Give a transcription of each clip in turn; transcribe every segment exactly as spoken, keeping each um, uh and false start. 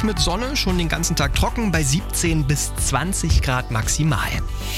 mit Sonne, schon den ganzen Tag trocken bei siebzehn bis zwanzig Grad maximal.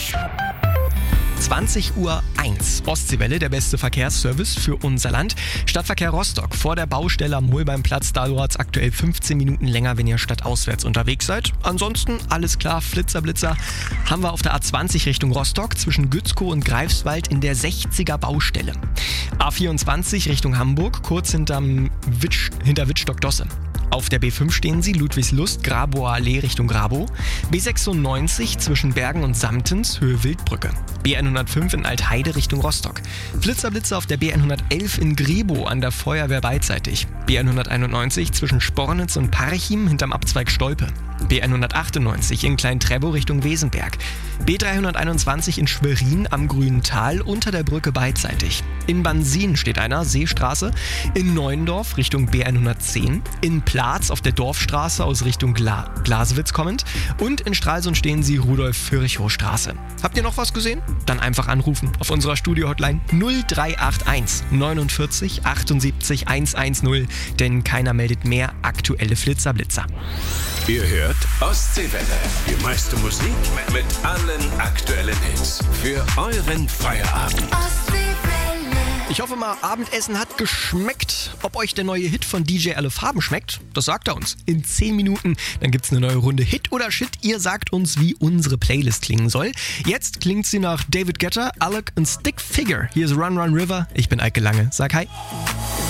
zwanzig Uhr eins. Ostseewelle, der beste Verkehrsservice für unser Land. Stadtverkehr Rostock vor der Baustelle am Holbeinplatz. Da dauert es aktuell fünfzehn Minuten länger, wenn ihr stadtauswärts unterwegs seid. Ansonsten alles klar, Flitzer, Blitzer haben wir auf der A zwanzig Richtung Rostock zwischen Gützkow und Greifswald in der sechziger Baustelle. A vierundzwanzig Richtung Hamburg, kurz hinterm Witsch, hinter Wittstock-Dosse. Auf der B fünf stehen sie, Ludwigslust, Grabower Allee Richtung Grabow. B sechsundneunzig zwischen Bergen und Samtens, Höhe Wildbrücke. B hundertfünf in Altheide Richtung Rostock. Flitzer-Blitzer auf der B hundertelf in Grebow an der Feuerwehr beidseitig. B hunderteinundneunzig zwischen Spornitz und Parchim hinterm Abzweig Stolpe. B hundertachtundneunzig in Klein-Trebow Richtung Wesenberg. B dreihunderteinundzwanzig in Schwerin am Grünen Tal unter der Brücke beidseitig. In Bansin steht einer, Seestraße. In Neuendorf Richtung B hundertzehn. In Platz auf der Dorfstraße aus Richtung Gla- Glasewitz kommend. Und in Stralsund stehen sie Rudolf-Virchow-Straße. Habt ihr noch was gesehen? Dann einfach anrufen auf unserer Studio-Hotline null drei acht eins neunundvierzig achtundsiebzig hundertzehn, denn keiner meldet mehr aktuelle Flitzer-Blitzer. Ihr hört Ostseewelle. Die meiste Musik mit allen aktuellen Hits. Für euren Feierabend. Ich hoffe mal, Abendessen hat geschmeckt. Ob euch der neue Hit von D J Alle Farben schmeckt, das sagt er uns. In zehn Minuten, dann gibt's eine neue Runde Hit oder Shit. Ihr sagt uns, wie unsere Playlist klingen soll. Jetzt klingt sie nach David Guetta, Alec und Stick Figure. Hier ist Run Run River. Ich bin Eike Lange. Sag hi.